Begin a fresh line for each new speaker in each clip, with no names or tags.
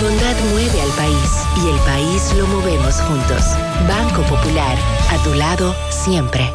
bondad mueve al país y el país lo movemos juntos. Banco Popular, a tu lado siempre.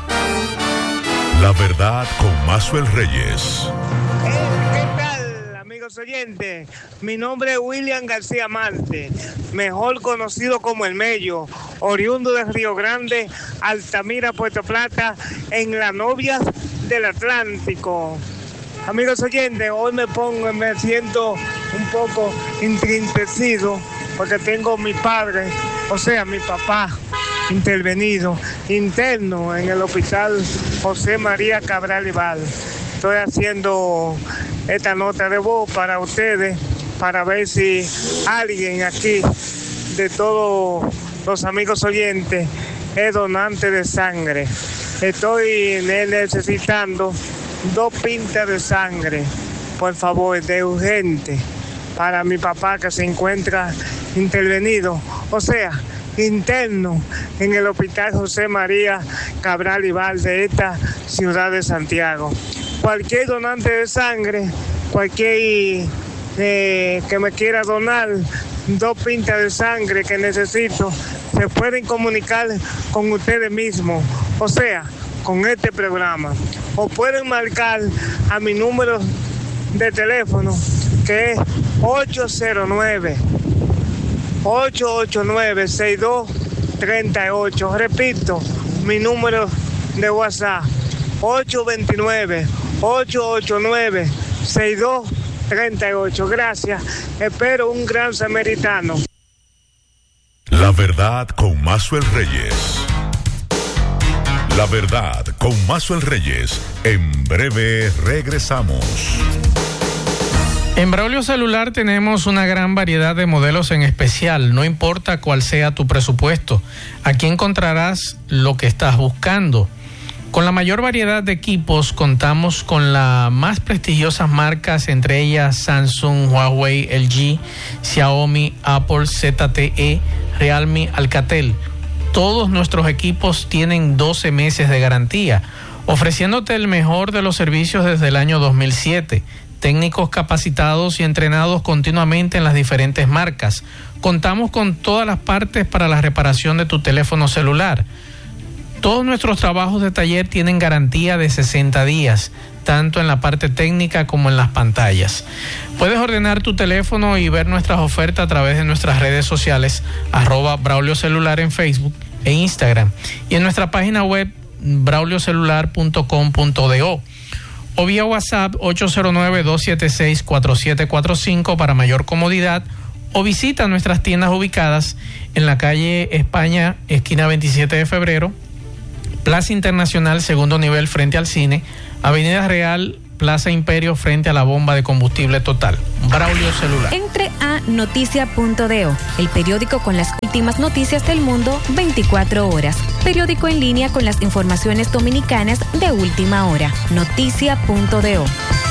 La verdad con Maxwell Reyes.
¿Qué tal, amigos oyentes? Mi nombre es William García Marte, mejor conocido como El Mello, oriundo de Río Grande, Altamira, Puerto Plata, en las novias del Atlántico. Amigos oyentes, hoy me siento un poco entristecido porque tengo mi padre, o sea, mi papá, intervenido, interno en el hospital José María Cabral Ibal. Estoy haciendo esta nota de voz para ustedes, para ver si alguien aquí, de todos los amigos oyentes, es donante de sangre. Estoy necesitando 2 pintas de sangre, por favor, de urgente, para mi papá que se encuentra intervenido, o sea, interno en el hospital José María Cabral Ibal de esta ciudad de Santiago. Cualquier donante de sangre, cualquier que me quiera donar 2 pintas de sangre que necesito, se pueden comunicar con ustedes mismos, o sea, con este programa, o pueden marcar a mi número de teléfono, que es 809-6238. Repito, mi número de WhatsApp, 829-889-6238. Gracias, espero un gran samaritano.
La verdad con Maxwell Reyes. La verdad con Maxwell Reyes. En breve regresamos.
En Braulio Celular tenemos una gran variedad de modelos en especial, no importa cuál sea tu presupuesto. Aquí encontrarás lo que estás buscando. Con la mayor variedad de equipos contamos con las más prestigiosas marcas, entre ellas Samsung, Huawei, LG, Xiaomi, Apple, ZTE, Realme, Alcatel. Todos nuestros equipos tienen 12 meses de garantía, ofreciéndote el mejor de los servicios desde el año 2007. Técnicos capacitados y entrenados continuamente en las diferentes marcas. Contamos con todas las partes para la reparación de tu teléfono celular. Todos nuestros trabajos de taller tienen garantía de 60 días, tanto en la parte técnica como en las pantallas. Puedes ordenar tu teléfono y ver nuestras ofertas a través de nuestras redes sociales, @Braulio Celular en Facebook e Instagram, y en nuestra página web brauliocelular.com.do, o vía WhatsApp 809-276-4745 para mayor comodidad, o visita nuestras tiendas ubicadas en la calle España, esquina 27 de febrero, Plaza Internacional, segundo nivel frente al cine, Avenida Real, Plaza Imperio frente a la bomba de combustible Total. Braulio Celular.
Entre a noticia.do, el periódico con las últimas noticias del mundo 24 horas. Periódico en línea con las informaciones dominicanas de última hora. Noticia.do.